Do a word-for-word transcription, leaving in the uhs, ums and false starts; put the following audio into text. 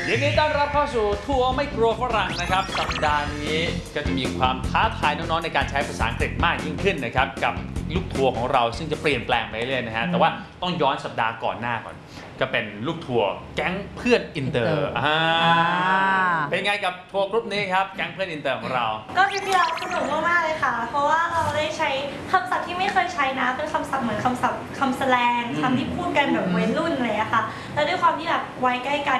ยินดีต้อนรับเข้าสู่ทัวร์ไม่กลัวฝรั่งนะครับสัปดาห์นี้ก็จะมีความท้าทายน้องๆในการใช้ภาษาอังกฤษมากยิ่งขึ้นนะครับกับลูกทัวร์ของเราซึ่งจะเปลี่ยนแปลงไปเรื่อยๆนะฮะแต่ว่าต้องย้อนสัปดาห์ก่อนหน้าก่อนก็เป็นลูกทัวร์แก๊งเพื่อนอินเตอร์อ่าเป็นไงกับทัวร์กรุ๊ปนี้ครับแก๊งเพื่อนอินเตอร์ของเราก็ทริปที่เราสนุกมากๆเลยค่ะเพราะว่าเราได้ใช้คำศัพท์ที่ไม่เคยใช้นะเป็นคำศัพท์เหมือนคำศัพท์คำแสลงคำที่พูดกันแบบวัยรุ่นอะไรอะค่ะแล้วด้วยความที่แบบวัยใกล้กัน